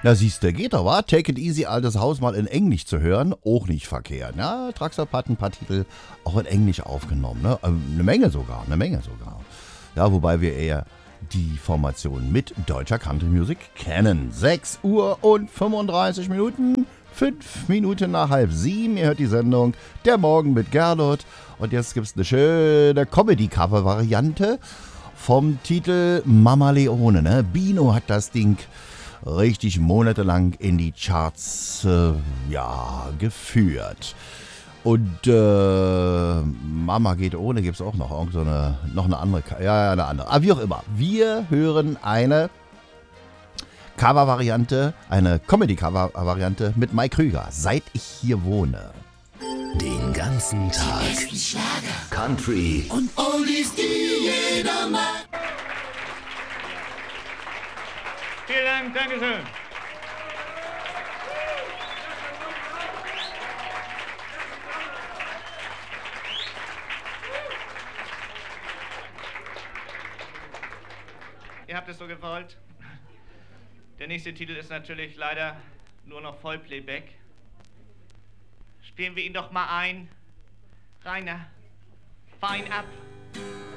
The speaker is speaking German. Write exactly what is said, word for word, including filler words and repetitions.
Na siehste, geht doch, wa? Take it easy, altes Haus mal in Englisch zu hören, auch nicht verkehrt. Ja, Traxop hat ein paar Titel auch in Englisch aufgenommen, ne? Eine Menge sogar, eine Menge sogar. Ja, wobei wir eher die Formation mit deutscher Country Music kennen. sechs Uhr und fünfunddreißig Minuten, fünf Minuten nach halb sieben. Ihr hört die Sendung Der Morgen mit Gernot. Und jetzt gibt es eine schöne Comedy-Cover-Variante vom Titel Mama Leone. Ne? Bino hat das Ding richtig monatelang in die Charts äh, ja, geführt. Und äh, Mama geht ohne gibt es auch noch. Irgend so eine, noch eine andere. Ja, ja, eine andere. Aber wie auch immer. Wir hören eine Cover-Variante, eine Comedy-Cover-Variante mit Mike Krüger. Seit ich hier wohne. Den ganzen Tag. Country und Oldies, die jeder mag. Vielen Dank, Dankeschön. Ihr habt es so gewollt. Der nächste Titel ist natürlich leider nur noch Vollplayback. Spielen wir ihn doch mal ein. Rainer, fahr ihn ab.